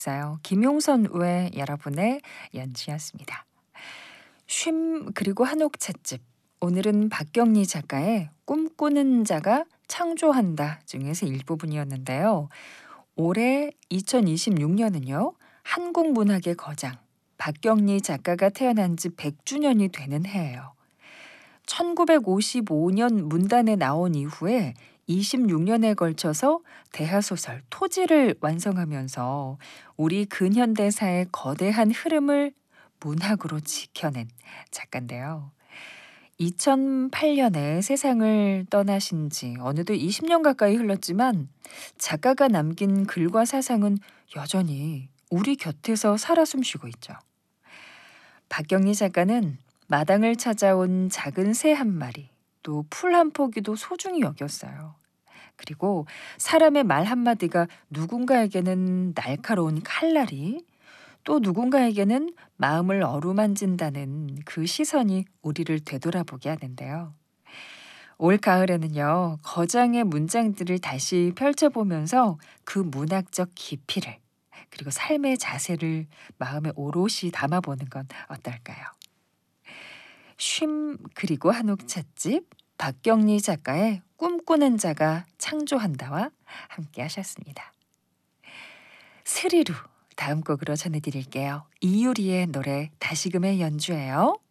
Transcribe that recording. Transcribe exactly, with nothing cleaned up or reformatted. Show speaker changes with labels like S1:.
S1: 있어요. 김용선 외 여러분의 연주였습니다. 쉼 그리고 한옥 찻집. 오늘은 박경리 작가의 꿈꾸는 자가 창조한다 중에서 일부분이었는데요. 올해 이천이십육 년은요. 한국 문학의 거장 박경리 작가가 태어난 지 백 주년이 되는 해예요. 천구백오십오 년 문단에 나온 이후에 이십육 년에 걸쳐서 대하소설 토지를 완성하면서 우리 근현대사의 거대한 흐름을 문학으로 지켜낸 작가인데요. 이천팔 년에 세상을 떠나신 지 어느덧 이십 년 가까이 흘렀지만 작가가 남긴 글과 사상은 여전히 우리 곁에서 살아 숨쉬고 있죠. 박경리 작가는 마당을 찾아온 작은 새 한 마리, 또 풀 한 포기도 소중히 여겼어요. 그리고 사람의 말 한마디가 누군가에게는 날카로운 칼날이, 또 누군가에게는 마음을 어루만진다는 그 시선이 우리를 되돌아보게 하는데요. 올 가을에는요, 거장의 문장들을 다시 펼쳐보면서 그 문학적 깊이를, 그리고 삶의 자세를 마음에 오롯이 담아보는 건 어떨까요? 쉼 그리고 한옥 찻집 박경리 작가의 꿈꾸는 자가 창조한다와 함께 하셨습니다. 스리루 다음 곡으로 전해드릴게요. 이유리의 노래 다시금의 연주예요.